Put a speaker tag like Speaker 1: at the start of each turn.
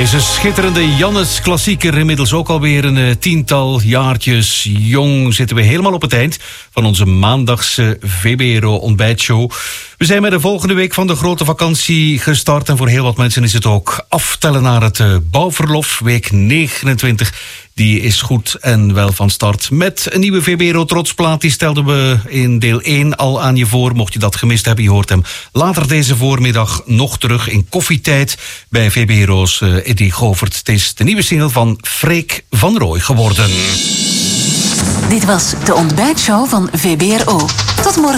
Speaker 1: Deze schitterende Jannes-klassieker, inmiddels ook alweer een tiental jaartjes jong, zitten we helemaal op het eind van onze maandagse VBRO-ontbijtshow. We zijn met de volgende week van de grote vakantie gestart en voor heel wat mensen is het ook aftellen naar het bouwverlof. Week 29, die is goed en wel van start met een nieuwe VBRO-trotsplaat. Die stelden we in deel 1 al aan je voor. Mocht je dat gemist hebben, je hoort hem later deze voormiddag nog terug in koffietijd bij VBRO's Eddy Govert. Het is de nieuwe single van Freek van Rooij geworden.
Speaker 2: Dit was de ontbijtshow van VBRO. Tot morgen.